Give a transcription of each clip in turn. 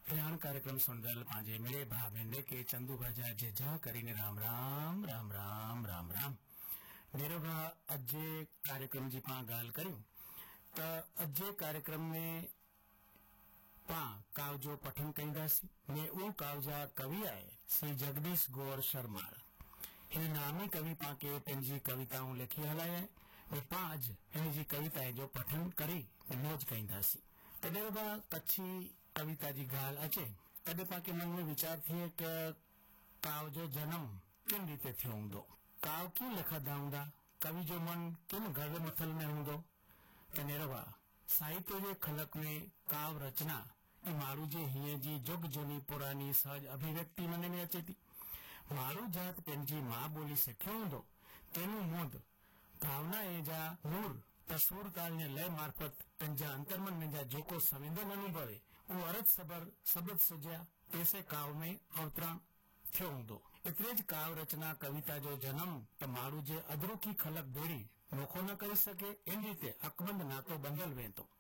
हरियाण कार्यक्रम सुनदल पांजे मेरे भा भेंडे के चंदू भाजा जेजा करीने राम राम राम राम राम राम। मेरे भा अज्जे कार्यक्रम जी पा गाल करूं तो अज्जे कार्यक्रम में पा कावजो पठन कईदासी ने ऊ कावजा कवि आए श्री जगदीश गौर शर्मा ही नामी कवि पा के पंजी कविताओं लिखी हलाए ने पांच हिन जी कविताएं जो पठन करी मौज कईदासी। तॾहिं बा कच्छी कविता जी गाल अचे तॾहिं पाके मन में विचार थिए कि काव जो जन्म किन रीते थियो हूंदो, काव कीअं लिखंदा हूंदा, कवि जो मन किन गर्व मथल में हूंदो। त नेरवा साहित्य जे खलक में काव रचना ई माण्हू जे हीअं जी जुग जुनी पुरानी सहज अभिव्यक्ति मन में अचे थी। माण्हू जात पंहिंजी मां ॿोली सिखियो हूंदो तेनू मोद भावना ए जा नूर तस्वूर ताल ने लय मार्फत पंहिंजा अंतर्मन में जा जेको संवेदन अनुभव है वो अरत सबर सबद सजा ऐसे काव में अवतरण थियो हूंदो। एतिरे ज काव रचना कविता जो जन्म त माण्हू जे अदरुखी खलक बेड़ी नोखो न करे सके इन रीते अकबंद नातो बंधल वेंदो।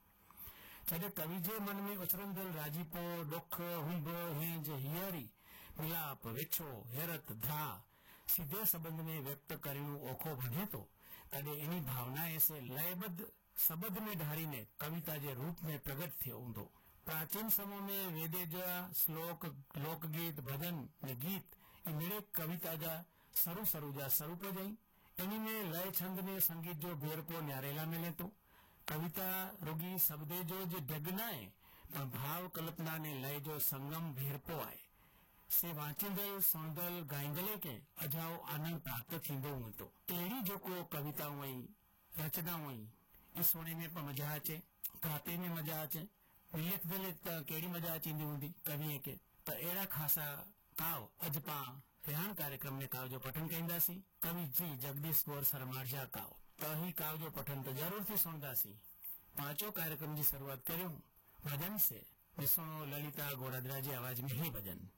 जॾहिं कवि जे मन में उछरंदल राजीपो दुख हुंब हेंज हियरी मिलाप विछो हैरत धा सीधे संबंध में व्यक्त करणु ओखो बने तो तॾहिं इन भावना से लयबद्ध सबद में ढारीने कविता जे रूप में प्रगट थियो हूंदो। प्राचीन समय में वेदे जा श्लोक लोकगीत भजन ने गीत इनड़े कविता जा सरू जा स्वरूप जई इन में लय छंद ने संगीत जो भेरपो न्यारेला मिले तो कविता रुगी शब्दे जो ढग न आहे पर भाव कल्पना ने लय जो संगम भेरपो आहे से वांचींदल सुणदल गाईंदले के अजाओ आनंद प्राप्त थींदो हूंदो। अहिड़ी जेको कविताऊं आई रचनाऊं आई ई सुणे में पण मजा अचे, गाते में मजा अचे, लिखदले त कहिड़ी मजा अचींदी हूंदी कविअ खे। त अहिड़ा ख़ासा काव अॼु पां हरियाण कार्यक्रम में काव जो पठन कईंदासीं कवि जी जगदीश गौर शर्मा जा काव। त ही काव जो पठन तो जरूर थी सुणदासीं। पांचों कार्यक्रम की शुरुआत करूं भजन से। ॾिसो ललिता गोरादरा जी आवाज में ही भजन।